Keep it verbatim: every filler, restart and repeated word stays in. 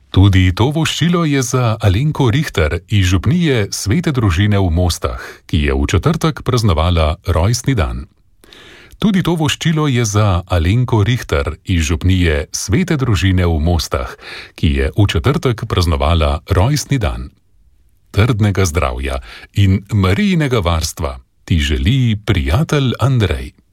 Tudi to voščilo je za Alenko Rihter iz župnije Svete družine v Mostah, ki je v četrtek praznovala rojstni dan. Tudi to voščilo je za Alenko Rihter iz župnije Svete družine v Mostah, ki je v četrtek praznovala rojstni dan. Trdnega zdravja in Marijinega varstva ti želi prijatelj Andrej.